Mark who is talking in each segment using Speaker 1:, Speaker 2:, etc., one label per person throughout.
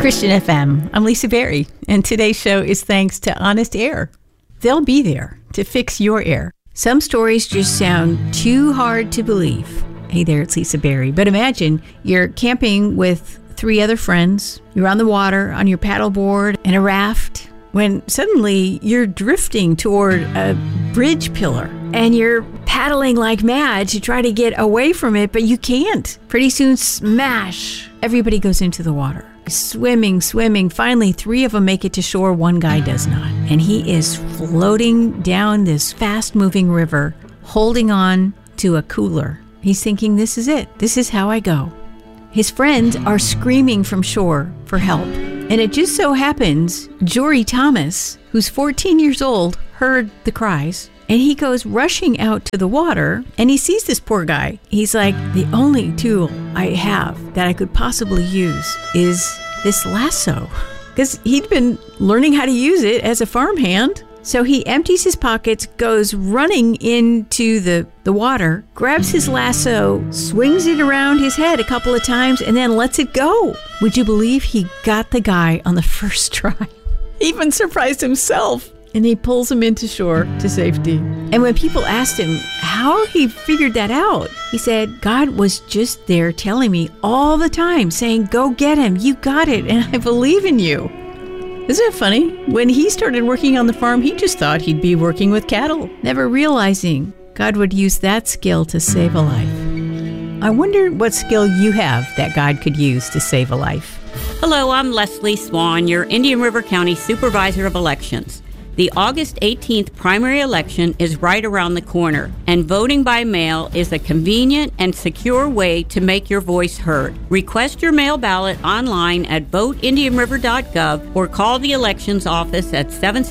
Speaker 1: Christian FM. I'm Lisa Berry, and today's show is thanks to Honest Air. They'll be there to fix your air. Some stories just sound too hard to believe. Hey there, it's Lisa Berry. But imagine you're camping with 3 other friends. You're on the water, on your paddleboard and a raft, when suddenly you're drifting toward a bridge pillar and you're paddling like mad to try to get away from it, but you can't. Pretty soon, smash! Everybody goes into the water. Swimming. Finally, 3 of them make it to shore. 1 guy does not. And he is floating down this fast-moving river, holding on to a cooler. He's thinking, this is it. This is how I go. His friends are screaming from shore for help. And it just so happens, Jory Thomas, who's 14 years old, heard the cries. And he goes rushing out to the water, and he sees this poor guy. He's like, the only tool I have that I could possibly use is this lasso. Because he'd been learning how to use it as a farmhand. So he empties his pockets, goes running into the water, grabs his lasso, swings it around his head a couple of times, and then lets it go. Would you believe he got the guy on the first try? He even surprised himself. And he pulls him into shore to safety. And when people asked him how he figured that out, he said, God was just there telling me all the time, saying, go get him, you got it, and I believe in you. Isn't it funny? When he started working on the farm, he just thought he'd be working with cattle, never realizing God would use that skill to save a life. I wonder what skill you have that God could use to save a life.
Speaker 2: Hello, I'm Leslie Swan, your Indian River County Supervisor of Elections. The August 18th primary election is right around the corner, and voting by mail is a convenient and secure way to make your voice heard. Request your mail ballot online at voteindianriver.gov or call the elections office at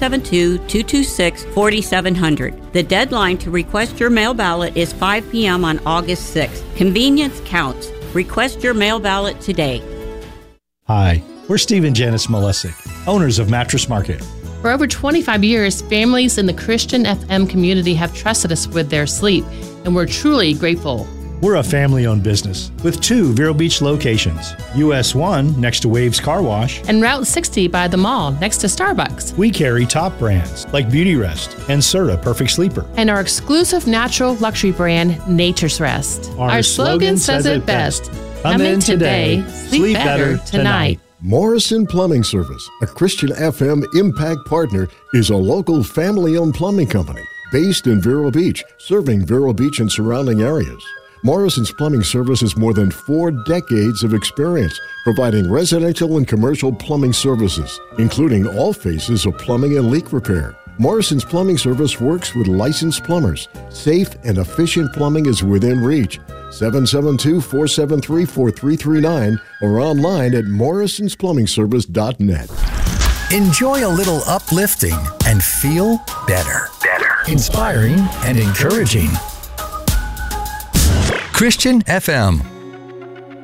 Speaker 2: 772-226-4700. The deadline to request your mail ballot is 5 p.m. on August 6th. Convenience counts. Request your mail ballot today.
Speaker 3: Hi, we're Steve and Janice Malesic, owners of Mattress Market.
Speaker 4: For over 25 years, families in the Christian FM community have trusted us with their sleep, and we're truly grateful.
Speaker 3: We're a family-owned business with 2 Vero Beach locations. US 1 next to Waves Car Wash.
Speaker 4: And Route 60 by the mall next to Starbucks.
Speaker 3: We carry top brands like Beauty Rest and Serta Perfect Sleeper.
Speaker 4: And our exclusive natural luxury brand, Nature's Rest. Our slogan says it best. Come in today, sleep better tonight.
Speaker 5: Morrison Plumbing Service, a Christian FM Impact partner, is a local family-owned plumbing company based in Vero Beach, serving Vero Beach and surrounding areas. Morrison's Plumbing Service has more than 4 decades of experience providing residential and commercial plumbing services, including all phases of plumbing and leak repair. Morrison's Plumbing Service works with licensed plumbers. Safe and efficient plumbing is within reach. 772-473-4339 or online at morrisonsplumbingservice.net.
Speaker 6: Enjoy a little uplifting and feel better. Inspiring and encouraging. Christian FM.